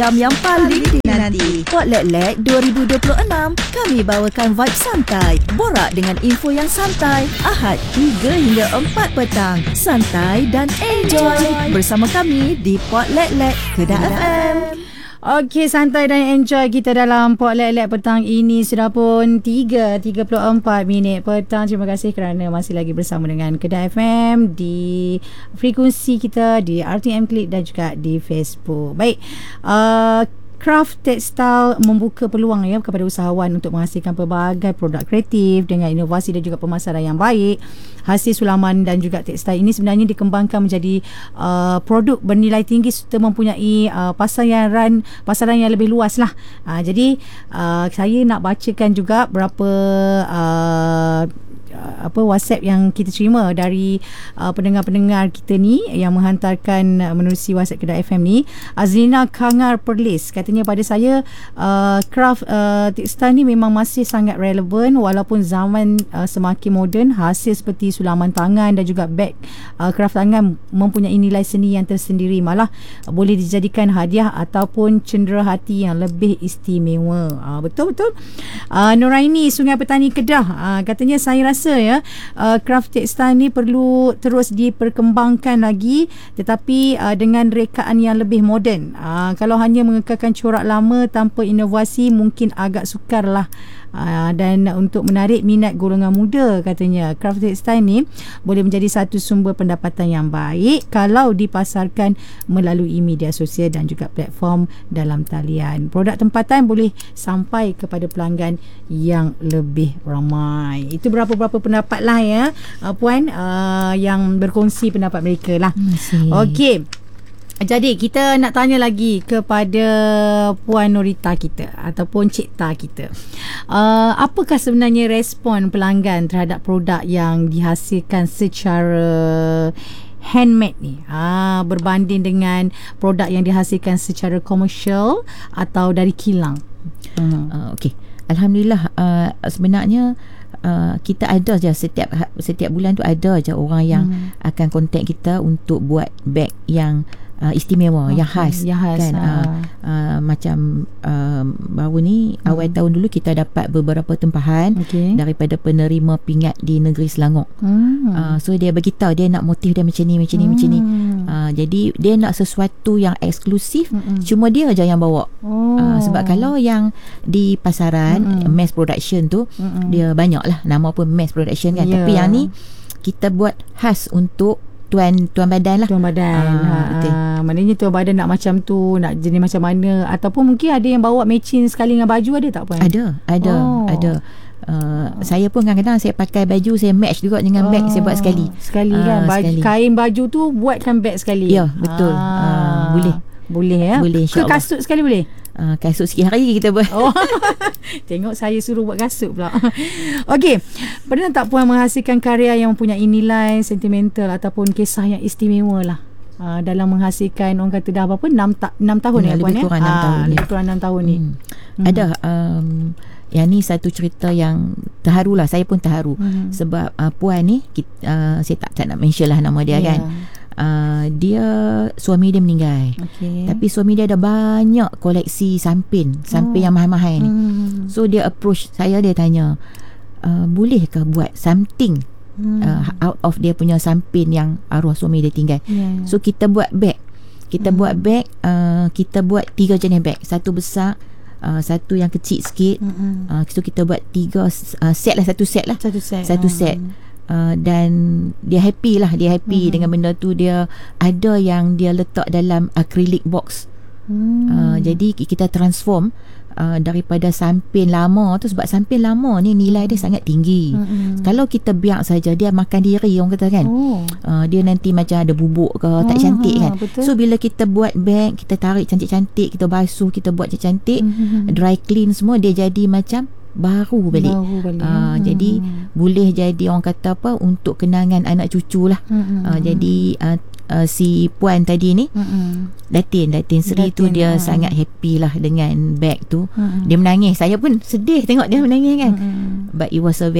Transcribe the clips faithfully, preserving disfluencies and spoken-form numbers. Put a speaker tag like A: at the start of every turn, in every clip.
A: Yang paling dinanti Potluck dua ribu dua puluh enam. Kami bawakan vibe santai, borak dengan info yang santai. Ahad tiga hingga empat petang. Santai dan enjoy bersama kami di Potluck Kedah F M.
B: Okey, santai dan enjoy kita dalam Potluck petang ini. Sudah pun tiga tiga puluh empat minit petang. Terima kasih kerana masih lagi bersama dengan Kedah F M di frekuensi kita di R T M Klik dan juga di Facebook. Baik, uh, Craft Textile membuka peluang ya kepada usahawan untuk menghasilkan pelbagai produk kreatif dengan inovasi dan juga pemasaran yang baik. Hasil sulaman dan juga tekstil ini sebenarnya dikembangkan menjadi uh, produk bernilai tinggi serta mempunyai uh, pasaran pasaran yang lebih luas lah. Uh, jadi uh, saya nak bacakan juga berapa uh, apa WhatsApp yang kita terima dari uh, pendengar-pendengar kita ni yang menghantarkan uh, menerusi WhatsApp Kedah F M ni. Azrina Kangar Perlis katanya pada saya uh, craft uh, tekstil ni memang masih sangat relevan walaupun zaman uh, semakin moden. Hasil seperti sulaman tangan dan juga beg uh, craft tangan mempunyai nilai seni yang tersendiri, malah uh, boleh dijadikan hadiah ataupun cendera hati yang lebih istimewa. Uh, betul betul. Uh, Nuraini Sungai Petani Kedah uh, katanya saya rasa ya uh, craft textile ni perlu terus diperkembangkan lagi tetapi uh, dengan rekaan yang lebih moden. Uh, kalau hanya mengekalkan corak lama tanpa inovasi mungkin agak sukar lah. Uh, dan untuk menarik minat golongan muda katanya craft textile ni boleh menjadi satu sumber pendapatan yang baik kalau dipasarkan melalui media sosial dan juga platform dalam talian. Produk tempatan boleh sampai kepada pelanggan yang lebih ramai. Itu berapa-berapa pendapat lah ya uh, Puan uh, yang berkongsi pendapat mereka lah. Okey, jadi kita nak tanya lagi kepada Puan Norita kita ataupun Cik Ta kita. Uh, apakah sebenarnya respon pelanggan terhadap produk yang dihasilkan secara handmade ni ha, berbanding dengan produk yang dihasilkan secara komersial atau dari kilang?
C: Hmm. Uh, Okey, Alhamdulillah uh, sebenarnya Uh, kita ada je setiap setiap bulan tu ada je orang yang hmm. akan contact kita untuk buat beg yang uh, istimewa, okay. yang khas,
B: yang khas
C: kan. Uh, uh, macam uh, baru ni hmm. awal tahun dulu kita dapat beberapa tempahan okay. daripada penerima pingat di negeri Selangor. Hmm. Uh, so dia beritahu dia nak motif dia macam ni, macam ni, hmm. macam ni. Uh, jadi dia nak sesuatu yang eksklusif, hmm. cuma dia aja yang bawa. Oh. Uh, sebab kalau yang di pasaran hmm. mass production tu hmm. dia banyak lah, nama pun mass production kan, yeah. tapi yang ni kita buat khas untuk tuan tuan badan lah.
B: Tuan badan. Ha, ha, betul. Ha, maknanya tuan badan nak macam tu, nak jenis macam mana, ataupun mungkin ada yang bawa matching sekali dengan baju, ada tak Puan?
C: Ada, ada, oh. ada. Uh, oh. Saya pun kadang-kadang saya pakai baju, saya match juga dengan oh. beg, saya buat sekali.
B: Sekali uh, kan baju, sekali. Kain baju tu buatkan beg sekali.
C: Ya, betul. Ha. Uh, boleh.
B: Boleh ya.
C: Boleh, insya-Allah.
B: Ke kasut sekali boleh?
C: Uh, kasut sikit hari kita buat. Oh.
B: Tengok saya suruh buat kasut pula. Okey, pernah tak Puan menghasilkan karya yang mempunyai nilai sentimental ataupun kisah yang istimewa lah uh, dalam menghasilkan, orang kata dah berapa, enam ta- tahun ya, ya Puan ya?
C: Lebih kurang enam tahun.
B: Lebih kurang enam tahun ni.
C: Hmm. Hmm. Ada um, yang ni satu cerita yang terharu lah. Saya pun terharu hmm. sebab uh, Puan ni kita, uh, saya tak, tak nak mention lah nama dia yeah. kan. Uh, dia suami dia meninggal, okay. tapi suami dia ada banyak koleksi sampin sampin oh. yang mahal-mahal ni. hmm. So dia approach saya, dia tanya uh, boleh ke buat something hmm. uh, out of dia punya sampin yang arwah suami dia tinggal. yeah. So kita buat beg, kita hmm. buat beg, uh, kita buat tiga jenis beg, satu besar, uh, satu yang kecil sikit. hmm. uh, So kita buat tiga uh, set lah, satu set lah, satu set, satu set. Hmm. Uh, dan dia happy lah, dia happy mm-hmm. dengan benda tu. Dia ada yang dia letak dalam acrylic box. mm. uh, Jadi kita transform uh, daripada sampin lama tu, sebab sampin lama ni nilai dia sangat tinggi. mm-hmm. Kalau kita biar saja, dia makan diri, orang kata kan. oh. uh, Dia nanti macam ada bubuk ke, tak cantik kan. Betul. So bila kita buat beg, kita tarik cantik-cantik, kita basuh, kita buat cantik, mm-hmm. dry clean semua, dia jadi macam baru balik, baru balik. Uh, hmm. Jadi boleh jadi orang kata apa, untuk kenangan anak cucu lah. hmm. uh, Jadi uh, uh, si Puan tadi ni, hmm. Datin Datin Seri Datin, tu dia hmm. sangat happy lah dengan beg tu. hmm. Dia menangis, saya pun sedih tengok dia menangis kan. hmm. But it was a very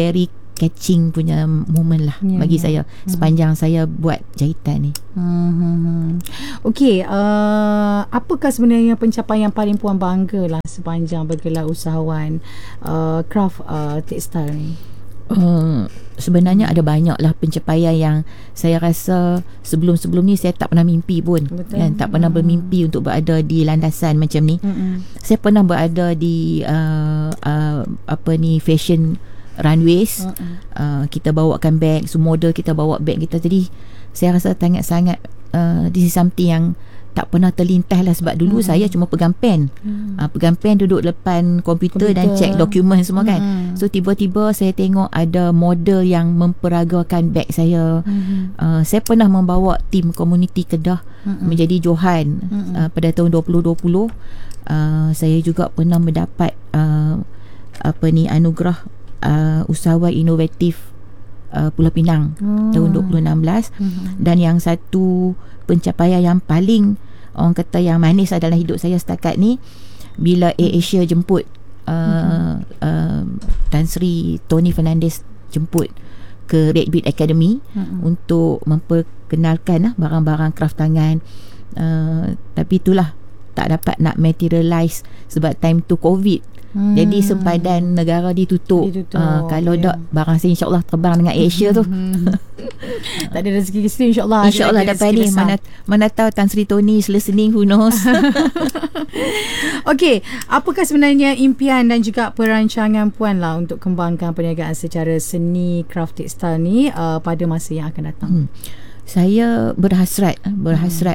C: catching punya moment lah
B: Ya,
C: bagi
B: ya.
C: saya sepanjang saya buat jahitan ni.
B: Hmm. Okey, uh, apakah sebenarnya pencapaian paling puan bangga lah sepanjang bergelar usahawan uh, craft uh, tekstil ni?
C: Uh, sebenarnya ada banyak lah pencapaian yang saya rasa sebelum-sebelum ni saya tak pernah mimpi pun.
B: Betul.
C: Kan? Tak pernah bermimpi untuk berada di landasan macam ni.
B: Mm-mm.
C: Saya pernah berada di uh, uh, apa ni fashion runways.
B: Mm-mm.
C: Uh, kita bawakan bag, semua model kita bawa bag kita. Jadi saya rasa sangat-sangat uh, this is something yang tak pernah terlintas lah, sebab dulu
B: Hmm.
C: saya cuma pegang pen.
B: Hmm.
C: Uh, pegang pen, duduk depan komputer,
B: Komputer.
C: dan check dokumen semua kan.
B: Hmm.
C: So tiba-tiba saya tengok ada model yang memperagakan beg saya.
B: Hmm.
C: Uh, saya pernah membawa tim komuniti Kedah
B: Hmm.
C: menjadi Johan
B: Hmm.
C: uh, pada tahun dua ribu dua puluh. Uh, saya juga pernah mendapat uh, apa ni anugerah uh, usahawan inovatif uh, Pulau Pinang
B: Hmm.
C: tahun dua ribu enam belas.
B: Hmm.
C: Dan yang satu pencapaian yang paling orang kata yang manis dalam hidup saya setakat ni, bila Air Asia jemput uh, uh, Tan Sri Tony Fernandez jemput ke Red Beat Academy
B: Hmm.
C: untuk memperkenalkan lah barang-barang kraft tangan. Uh, tapi itulah tak dapat nak materialize sebab time tu COVID.
B: Hmm.
C: Jadi sempadan negara ditutup.
B: Ditutup,
C: Uh, kalau
B: ya.
C: tak, barang saya insyaAllah terbang dengan Air Asia tu.
B: Hmm. Tak ada rezeki ke situ, insyaAllah.
C: InsyaAllah
B: Ada
C: dapat
B: rezeki
C: ni.
B: besar.
C: Mana, mana tahu Tan Sri Tony is listening, who knows.
B: Okey, apakah sebenarnya impian dan juga perancangan puan lah untuk kembangkan perniagaan secara seni craft tekstil ni uh, pada masa yang akan datang?
C: Hmm. Saya berhasrat Berhasrat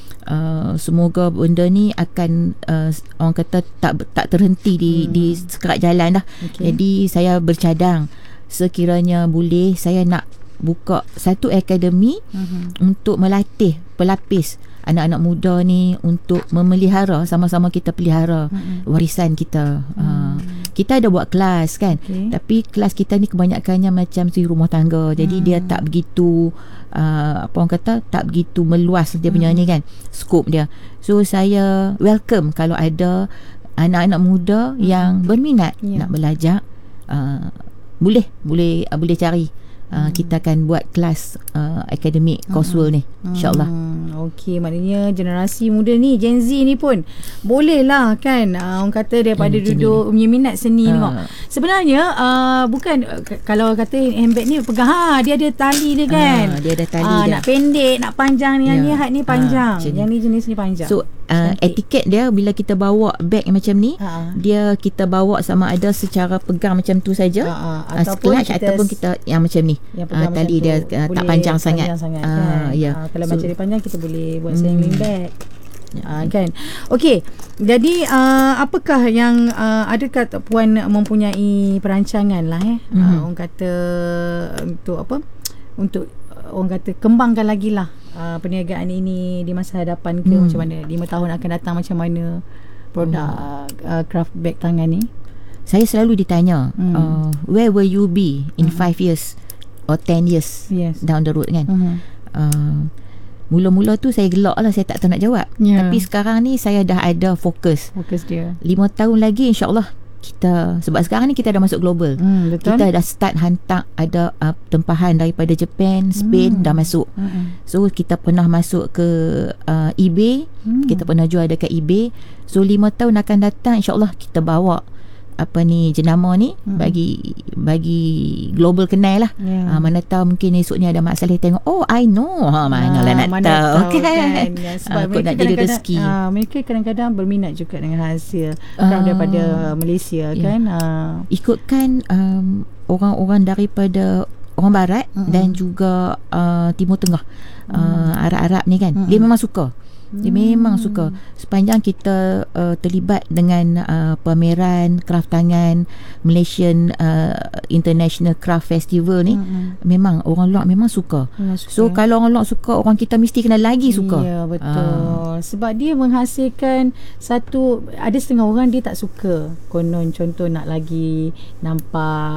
C: Uh, semoga benda ni akan uh, orang kata tak tak terhenti di
B: Hmm.
C: di sekerat jalan dah.
B: Okey.
C: Jadi saya bercadang sekiranya boleh saya nak buka satu akademi
B: Mhm.
C: untuk melatih pelapis anak-anak muda ni untuk memelihara, sama-sama kita pelihara
B: Mhm.
C: warisan kita. Uh, kita ada buat kelas kan.
B: Okey.
C: Tapi kelas kita ni kebanyakannya macam si rumah tangga. Jadi
B: Hmm.
C: dia tak begitu uh, apa orang kata tak begitu meluas dia punya
B: Hmm.
C: ni kan, skop dia. So saya welcome kalau ada anak-anak muda yang berminat
B: Ya.
C: nak belajar, uh, boleh boleh uh, boleh cari. Uh, kita akan buat kelas uh, akademik Cosworld ni, insyaAllah.
B: Hmm, Okey, maknanya generasi muda ni, Gen Z ni pun boleh lah kan, uh, orang kata daripada
C: Hmm, macam
B: duduk punya minat seni
C: Ah.
B: tengok. Sebenarnya uh, bukan uh, k- kalau kata handbag ni pegang, ha, dia ada tali dia kan.
C: Ah, dia ada tali
B: Ah,
C: dia.
B: nak pendek, nak panjang ni, yang
C: Ya.
B: ni had ni
C: Ah,
B: panjang.
C: macam ni.
B: Yang ni jenis ni panjang.
C: So uh,
B: Cantik.
C: etiket dia bila kita bawa beg macam ni,
B: Ha.
C: dia kita bawa sama ada secara pegang macam tu saja,
B: Ha, ha.
C: uh,
B: Ataupun
C: clutch,
B: kita
C: ataupun kita yang macam ni.
B: yang
C: Ah,
B: pegang
C: tali
B: macam
C: dia
B: tu,
C: uh, tak
B: boleh
C: panjang sangat.
B: panjang sangat
C: Ah,
B: kan.
C: ya.
B: Ah, kalau
C: So,
B: macam dia panjang, kita boleh buat
C: Hmm.
B: sling bag.
C: Ya.
B: Ah, kan. Okey. Jadi uh, apakah yang uh, adakah tak puan mempunyai perancangan lah eh.
C: Mhm.
B: Uh, orang kata untuk apa? Untuk uh, orang kata kembangkan lagi lah uh, perniagaan ini di masa hadapan ke,
C: Hmm.
B: macam mana? lima tahun akan datang macam mana produk uh, craft bag tangan ni?
C: Saya selalu ditanya,
B: Hmm.
C: uh, where will you be in five years or ten years
B: Yes.
C: down the road kan?
B: Mhm.
C: Uh, mula-mula tu saya gelak lah, saya tak tahu nak jawab.
B: Ya.
C: Tapi sekarang ni saya dah ada fokus.
B: Fokus dia.
C: Lima tahun lagi insyaAllah kita, sebab sekarang ni kita dah masuk global.
B: Hmm, betul.
C: Kita dah start hantar ada uh, tempahan daripada Japan, Spain,
B: Hmm.
C: dah masuk.
B: Mhm.
C: So kita pernah masuk ke uh, eBay,
B: Hmm.
C: kita pernah jual dekat eBay. So lima tahun akan datang insyaAllah kita bawa apa ni jenama ni
B: Hmm.
C: bagi bagi global kenal lah.
B: Ya.
C: Uh, mana tahu mungkin esok ni ada Mak Saleh tengok, oh I know. Ha, mana lah nak
B: mana
C: tahu, kan.
B: Ya,
C: Ah, kot nak jadi rezeki.
B: Uh, mereka kadang-kadang berminat juga dengan hasil
C: Ah.
B: uh, daripada Malaysia
C: Ya.
B: kan. Uh,
C: Ikutkan um, orang-orang daripada orang barat
B: Mm-mm.
C: dan juga uh, Timur Tengah, uh,
B: Mm.
C: Arab-Arab ni kan,
B: Mm-mm.
C: dia memang suka. Dia
B: Hmm.
C: memang suka. Sepanjang kita uh, terlibat dengan uh, pameran kraft tangan Malaysian uh, International Craft Festival ni,
B: Mm-mm.
C: memang orang luar memang suka.
B: Memang suka.
C: So kalau orang luar suka, orang kita mesti kena lagi suka.
B: Ya, betul. Sebab dia menghasilkan satu, ada setengah orang dia tak suka. Konon contoh nak lagi nampak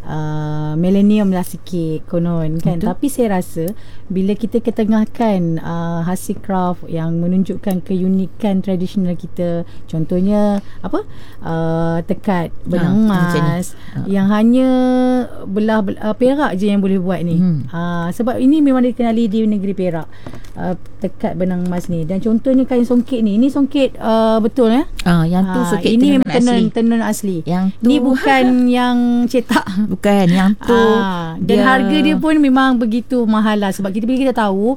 B: uh, millennium lah sikit konon kan.
C: Betul.
B: Tapi saya rasa bila kita ketengahkan uh, hasil craft yang menunjukkan keunikan tradisional kita, contohnya apa uh, tekat benang
C: ha,
B: emas
C: ha.
B: yang hanya belah, belah uh, perak je yang boleh buat ni.
C: hmm.
B: uh, sebab ini memang dikenali di negeri Perak, uh, tekat benang emas ni. Dan contohnya kain songket ni, ini songket uh, betul eh
C: Ah, yang tu
B: Ah,
C: songket
B: ini
C: tenun
B: tenun
C: asli.
B: tenun asli.
C: Yang tu
B: Ni bukan yang cetak.
C: bukan yang tu.
B: Ah, dan
C: dia,
B: harga dia pun memang begitu mahal lah. Sebab kita bila kita tahu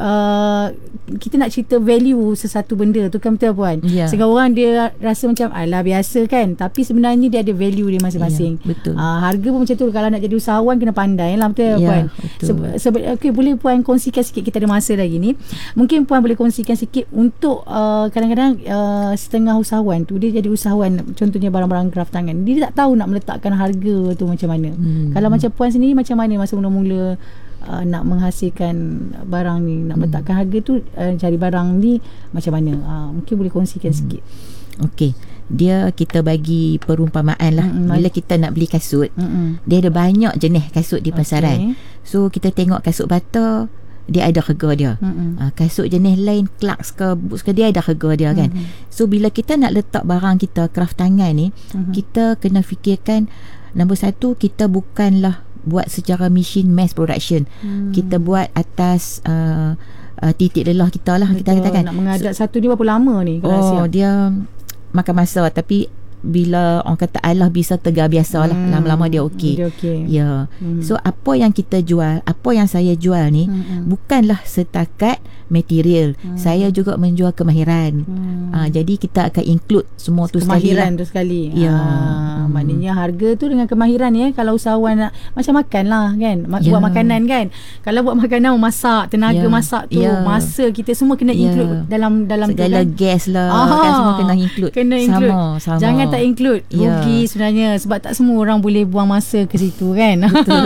B: uh, kita nak cerita value sesuatu benda tu kan, betul puan?
C: Ya.
B: Sekarang orang dia rasa macam alah biasa kan, tapi sebenarnya dia ada value dia masing-masing.
C: Ya, betul.
B: Ah, harga pun macam tu. Kalau nak jadi usahawan kena pandai lah, betul
C: Ya,
B: puan?
C: betul.
B: Seb- seb- okay, boleh puan kongsikan sikit, kita ada masa lagi ni. Mungkin puan boleh kongsikan sikit untuk uh, kadang-kadang uh, setengah usahawan tu dia jadi usahawan, contohnya barang-barang craft tangan, dia tak tahu nak meletakkan harga tu macam mana.
C: Hmm.
B: Kalau macam puan sendiri macam mana masa mula-mula uh, nak menghasilkan barang ni, nak meletakkan
C: hmm.
B: harga tu, uh, cari barang ni macam mana? Uh, mungkin boleh kongsikan hmm. sikit.
C: Okey, dia kita bagi perumpamaan lah.
B: Mm-mm.
C: Bila kita nak beli kasut,
B: Mm-mm.
C: dia ada banyak jenis kasut di pasaran.
B: Okay.
C: So kita tengok kasut bata, dia ada harga dia. Uh, kasut jenis lain, Clarks ke Boots ke, dia ada harga dia kan.
B: Mm-hmm.
C: So bila kita nak letak barang kita craft tangan ni,
B: Mm-hmm.
C: kita kena fikirkan, nombor satu, kita bukanlah buat secara machine mass production.
B: Hmm.
C: Kita buat atas uh, uh, titik lelah kita lah. Kita
B: Betul.
C: katakan
B: Nak mengadap so, satu ni berapa lama ni kalau
C: oh
B: siap?
C: dia makan masa, tapi bila orang kata Allah bisa tegar biasa lah,
B: Hmm.
C: lama-lama dia okey.
B: Dia okey.
C: Ya.
B: Hmm.
C: So apa yang kita jual, apa yang saya jual ni,
B: Hmm.
C: bukanlah setakat material.
B: Hmm.
C: Saya juga menjual kemahiran.
B: Hmm.
C: Ah, jadi kita akan include semua tu sekali lah.
B: Kemahiran tu sekali.
C: Ya.
B: Ah,
C: Hmm.
B: maknanya harga tu dengan kemahiran ya. Kalau usahawan nak macam makan lah kan, Ma-
C: Ya.
B: buat makanan kan. Kalau buat makanan masak, tenaga
C: Ya.
B: masak tu,
C: Ya.
B: masa kita semua kena
C: Ya.
B: include dalam dalam
C: Segala
B: tu kan.
C: gas lah,
B: Ah,
C: kan semua kena include.
B: Kena include.
C: Sama, sama.
B: Jangan tak include.
C: Ya.
B: Rugi sebenarnya, sebab tak semua orang boleh buang masa ke situ kan.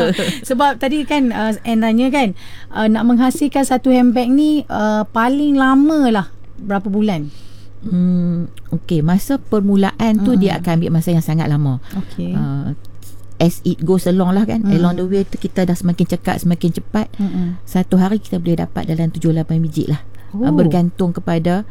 B: Sebab tadi kan uh, Anne tanya kan, uh, nak menghasilkan satu handbag ni uh, paling lama lah berapa bulan?
C: Hmm, okey, masa permulaan tu
B: Mm-mm.
C: dia akan ambil masa yang sangat lama.
B: Okey.
C: Uh, as it goes along lah kan,
B: Mm.
C: along the way tu kita dah semakin cekat, semakin cepat.
B: Mm-mm.
C: Satu hari kita boleh dapat dalam tujuh lapan biji lah.
B: Oh.
C: Uh, bergantung kepada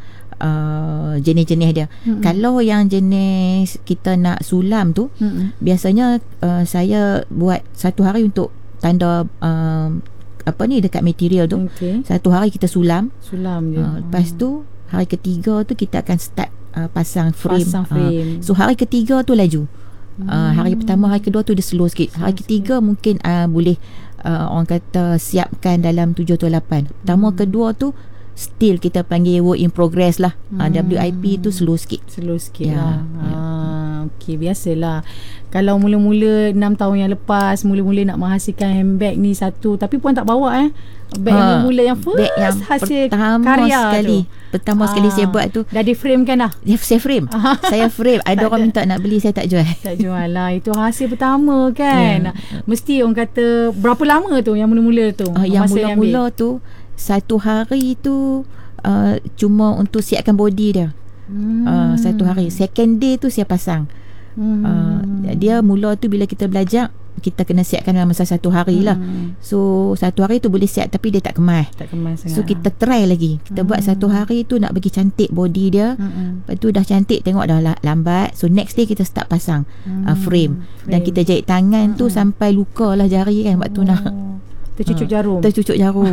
C: uh, jenis-jenis dia.
B: Mm-mm.
C: Kalau yang jenis kita nak sulam tu,
B: Mm-mm.
C: biasanya uh, saya buat satu hari untuk tanda um, apa ni dekat material tu.
B: Okey.
C: Satu hari kita sulam.
B: Sulam je.
C: Uh, lepas tu hari ketiga tu kita akan start uh, pasang frame.
B: Pasang frame.
C: Uh, so hari ketiga tu laju. Uh, hari pertama, hari kedua tu dia slow sikit. Hari ketiga mungkin uh, boleh uh, orang kata siapkan dalam tujuh atau lapan. Pertama,
B: Hmm.
C: kedua tu still kita panggil work in progress lah. Uh,
B: Hmm.
C: W I P tu slow sikit.
B: Slow sikit
C: Ya,
B: lah.
C: ya.
B: Ah, okey, biasalah. Kalau mula-mula enam tahun yang lepas, mula-mula nak menghasilkan handbag ni satu, tapi puan tak bawa eh. Bag
C: Ha,
B: yang mula yang first
C: bag yang
B: hasil
C: pertama
B: karya
C: sekali.
B: tu.
C: Pertama sekali
B: Ah,
C: saya buat tu.
B: Dah di frame kan dah?
C: Dia saya frame. Saya frame. Ada
B: Tak
C: orang
B: ada.
C: minta nak beli, saya tak jual.
B: Tak jual lah. Itu hasil pertama kan.
C: Ya.
B: Mesti orang kata berapa lama tu yang mula-mula tu?
C: Uh, yang
B: masa
C: mula-mula tu satu hari tu uh, cuma untuk siapkan body dia.
B: Hmm.
C: Uh, satu hari. Second day tu saya pasang.
B: Hmm.
C: Uh, dia mula tu bila kita belajar, kita kena siapkan dalam masa satu hari lah.
B: Hmm.
C: So satu hari tu boleh siap, tapi dia tak kemas.
B: Tak kemas sangat.
C: So kita try lagi. Kita
B: Hmm.
C: buat satu hari tu nak bagi cantik body dia.
B: Hmm.
C: Lepas tu dah cantik, tengok dah la- lambat. So next day kita start pasang uh, frame. Dan kita jahit tangan tu sampai luka lah jari kan waktu nak
B: tercucuk
C: Ha,
B: jarum.
C: tercucuk jarum.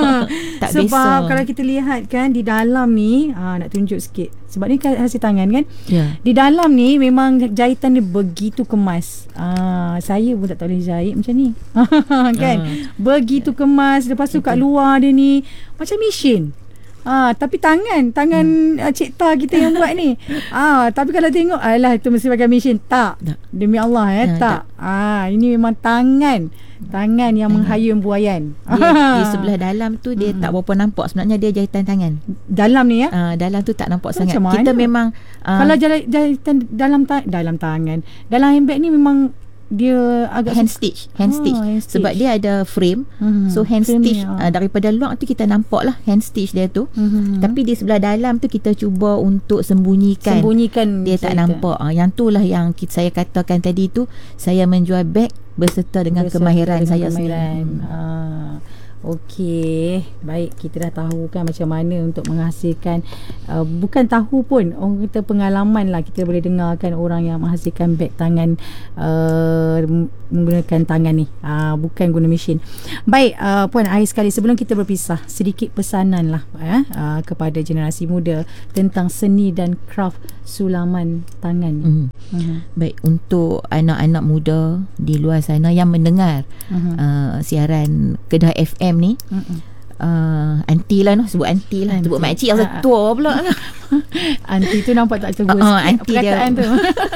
C: Tak
B: Sebab
C: biasa.
B: kalau kita lihat kan di dalam ni, ha, nak tunjuk sikit. Sebab ni kan hasil tangan kan.
C: Ya.
B: Di dalam ni memang jahitan dia begitu kemas. Ah, saya pun tak tahu boleh jahit macam ni. Kan? Begitu kemas. Lepas tu kat luar dia ni macam mesin. Ah, tapi tangan, tangan hmm. uh, cipta kita yang buat ni. Ah, tapi kalau tengok, alah itu mesti pakai mesin. Tak.
C: Tak.
B: Demi Allah eh,
C: Ya,
B: tak. Ah, ini memang tangan. Tangan yang menghayun buayan.
C: Dia, di sebelah dalam tu dia
B: Hmm.
C: tak berapa nampak. Sebenarnya dia jahitan tangan.
B: Dalam ni ya.
C: Uh, dalam tu tak nampak
B: Macam
C: sangat.
B: mana?
C: Kita memang uh,
B: Kalau jahitan dalam ta- dalam tangan, dalam handbag ni memang dia agak
C: hand stitch, hand
B: Ah,
C: stitch.
B: hand stitch.
C: Sebab dia ada frame.
B: Hmm,
C: So hand
B: frame
C: stitch
B: ni,
C: uh,
B: ah.
C: daripada luar tu kita nampak lah hand stitch dia tu.
B: Hmm.
C: Tapi di sebelah dalam tu kita cuba untuk sembunyikan.
B: Sembunyikan
C: Dia tak
B: cerita.
C: nampak. Uh, yang tu lah yang kita, saya katakan tadi tu, saya menjual beg berserta dengan
B: Berserta
C: kemahiran
B: dengan
C: saya
B: kemahiran.
C: sendiri.
B: Ah, okey, baik, kita dah tahu kan macam mana untuk menghasilkan, uh, bukan tahu pun, orang kata pengalaman lah, kita boleh dengarkan orang yang menghasilkan beg tangan uh, menggunakan tangan ni, uh, bukan guna mesin. Baik, uh, Puan, akhir sekali sebelum kita berpisah, sedikit pesanan lah eh, uh, kepada generasi muda tentang seni dan kraf sulaman tangan ni.
C: Hmm.
B: Uh-huh.
C: Baik, untuk anak-anak muda di luar sana yang mendengar
B: Uh-huh.
C: uh, siaran Kedah F M ni,
B: Uh-uh.
C: uh, aunty lah, no? sebut aunty lah,
B: Aunty.
C: sebut makcik yang
B: Ah.
C: tua pula lah.
B: Aunty tu nampak tak tegur
C: Ah, ah,
B: sikit
C: aunty dia.
B: perkataan tu.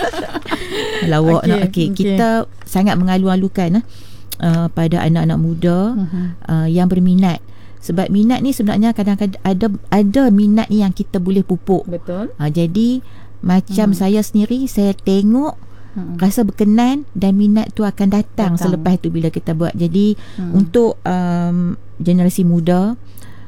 C: Lawak
B: Okey,
C: nak. Okay,
B: okey.
C: kita sangat mengalu-alukan uh, pada anak-anak muda
B: Uh-huh.
C: uh, yang berminat. Sebab minat ni sebenarnya kadang-kadang ada ada minat ni yang kita boleh pupuk.
B: Betul.
C: Uh, jadi macam
B: Hmm.
C: saya sendiri, saya tengok,
B: Hmm.
C: rasa berkenan dan minat tu akan datang,
B: Datang.
C: selepas tu bila kita buat. Jadi
B: Hmm.
C: untuk um, generasi muda,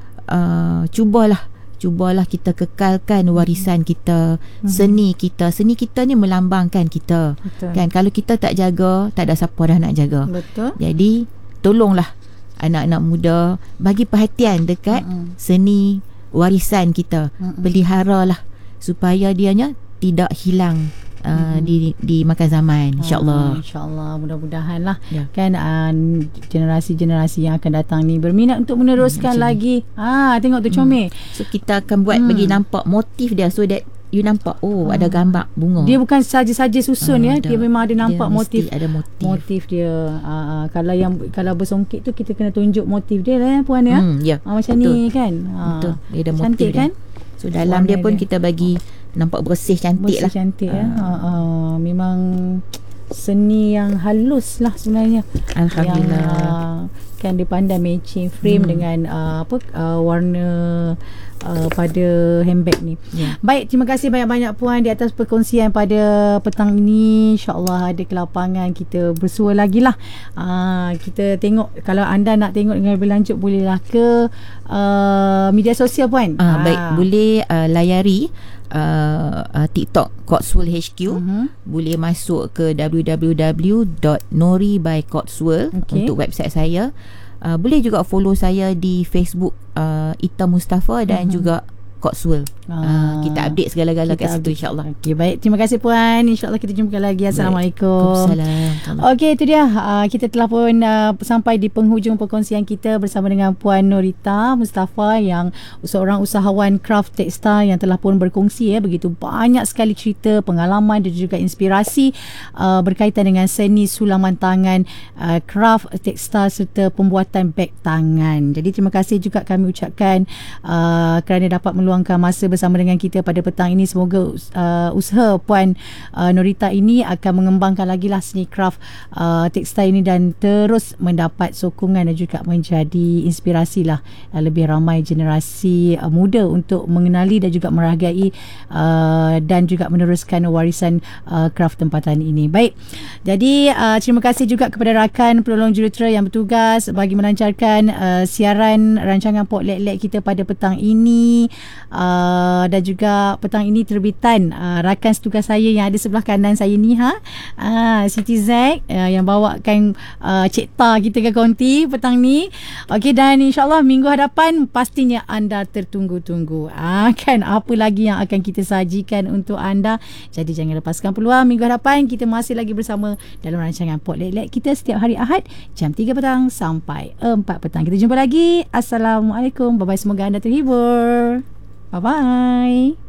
C: uh, cubalah cubalah kita kekalkan warisan kita,
B: Hmm.
C: seni kita. Seni kita ni melambangkan kita.
B: Betul.
C: Kan, kalau kita tak jaga, tak ada siapa dah nak jaga.
B: Betul.
C: Jadi tolonglah anak-anak muda bagi perhatian dekat
B: Mm-mm.
C: seni warisan kita.
B: Mm-mm.
C: Peliharalah supaya dianya tidak hilang uh, di di makan zaman, insya-Allah.
B: Ah, InsyaAllah, mudah-mudahan lah
C: Ya.
B: kan, uh, generasi-generasi yang akan datang ni berminat untuk meneruskan
C: Hmm, macam
B: lagi. Ah, tengok tu comel.
C: So kita akan buat
B: Hmm.
C: bagi nampak motif dia, so that you nampak, oh, ada gambar bunga.
B: Dia bukan saja-saja susun
C: Ah,
B: ya,
C: ada.
B: dia memang ada nampak
C: Dia
B: motif.
C: mesti ada motif.
B: Motif dia. Ah, ah, kalau yang kalau bersongkit tu kita kena tunjuk motif dia lah ya, Puan ya.
C: Hmm, ya.
B: Ah, macam
C: betul.
B: ni kan. Ah.
C: Betul. Dia ada motif
B: Cantik
C: dia.
B: kan?
C: So dalam
B: Warna
C: dia pun
B: dia.
C: kita bagi nampak bersih, cantik
B: Bersih
C: lah.
B: cantik ya.
C: Ah.
B: Ah, ah, memang seni yang halus lah sebenarnya.
C: Alhamdulillah.
B: Yang, uh, kan dia pandai matching frame
C: Hmm.
B: dengan uh, apa uh, warna uh, pada handbag ni.
C: Ya.
B: Baik, terima kasih banyak-banyak Puan di atas perkongsian pada petang ini. InsyaAllah ada kelapangan kita bersua lagi lah. Uh, kita tengok, kalau anda nak tengok dengan lebih lanjut, bolehlah ke uh, media sosial Puan.
C: Ah, baik, boleh uh, layari uh, uh, TikTok Cotswold H Q.
B: Uh-huh.
C: Boleh masuk ke w w w dot nori by Cotswold
B: Okey.
C: untuk website saya. Uh, boleh juga follow saya di Facebook uh, Ita Mustafa dan
B: Mhm.
C: juga Cotswold.
B: Ah,
C: Uh, kita update segala-gala
B: kita
C: kat situ,
B: update.
C: insya-Allah.
B: Okey, baik. Terima kasih Puan. InsyaAllah kita jumpa lagi. Assalamualaikum.
C: Waalaikumsalam.
B: Okey, itu dia. Uh, kita telah pun uh, sampai di penghujung perkongsian kita bersama dengan Puan Norita Mustafa, yang seorang usahawan kraft tekstil yang telah pun berkongsi ya, begitu banyak sekali cerita, pengalaman dan juga inspirasi uh, berkaitan dengan seni sulaman tangan, uh, kraft tekstil serta pembuatan beg tangan. Jadi terima kasih juga kami ucapkan uh, kerana dapat meluangkan masa bersama dengan kita pada petang ini. Semoga uh, usaha Puan uh, Norita ini akan mengembangkan lagi lah seni kraft uh, tekstil ini dan terus mendapat sokongan dan juga menjadi inspirasi lah uh, lebih ramai generasi uh, muda untuk mengenali dan juga menghargai uh, dan juga meneruskan warisan uh, kraft tempatan ini. Baik, jadi uh, terima kasih juga kepada rakan penolong jurutera yang bertugas bagi melancarkan uh, siaran rancangan Pok Lek Lek kita pada petang ini. Uh, dan juga petang ini terbitan uh, rakan setugas saya yang ada sebelah kanan saya ni, ha, uh, Siti Zack uh, yang bawakan uh, Cik Ta kita ke konti petang ni. Okey, dan insyaAllah minggu hadapan pastinya anda tertunggu-tunggu, uh, kan apa lagi yang akan kita sajikan untuk anda. Jadi jangan lepaskan peluang. Minggu hadapan kita masih lagi bersama dalam rancangan Pok Lek Lek kita setiap hari Ahad jam tiga petang sampai empat petang. Kita jumpa lagi. Assalamualaikum. Bye-bye. Semoga anda terhibur. Bye-bye.